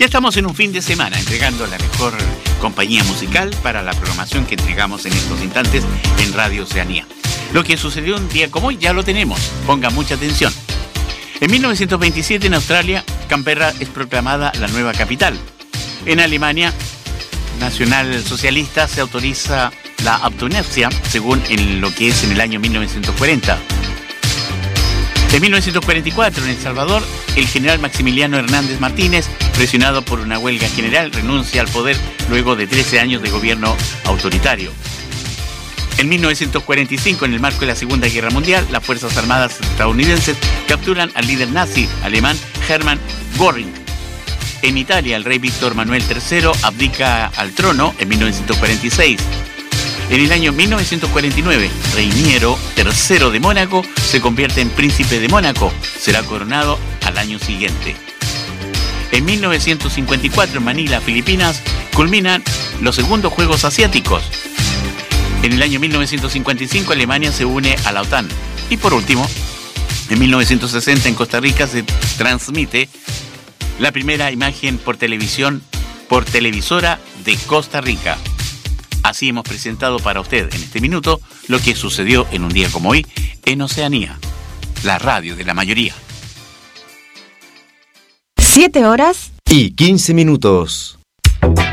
Ya estamos en un fin de semana entregando la mejor compañía musical para la programación que entregamos en estos instantes en Radio Oceanía. Lo que sucedió un día como hoy ya lo tenemos, ponga mucha atención. En 1927 en Australia, Canberra es proclamada la nueva capital. En Alemania nacionalsocialista se autoriza la eutanasia, según en lo que es en el año 1940. En 1944, en El Salvador, el general Maximiliano Hernández Martínez, presionado por una huelga general, renuncia al poder luego de 13 años de gobierno autoritario. En 1945, en el marco de la Segunda Guerra Mundial, las Fuerzas Armadas estadounidenses capturan al líder nazi alemán Hermann Göring. En Italia, el rey Víctor Manuel III abdica al trono en 1946. En el año 1949, Reiniero III de Mónaco se convierte en príncipe de Mónaco. Será coronado al año siguiente. En 1954, en Manila, Filipinas, culminan los segundos Juegos Asiáticos. En el año 1955, Alemania se une a la OTAN. Y por último, en 1960, en Costa Rica, se transmite la primera imagen por televisión, por televisora de Costa Rica. Así hemos presentado para usted en este minuto lo que sucedió en un día como hoy en Oceanía, la radio de la mayoría. 7 horas y 15 minutos.